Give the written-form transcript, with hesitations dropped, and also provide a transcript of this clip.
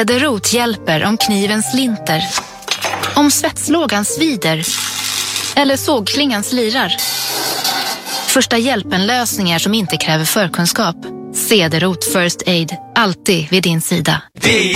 Cederroth hjälper om kniven slinter, om svetslågan svider eller sågklingan slirar. Första hjälpen-lösningar som inte kräver förkunskap. Cederroth First Aid, alltid vid din sida.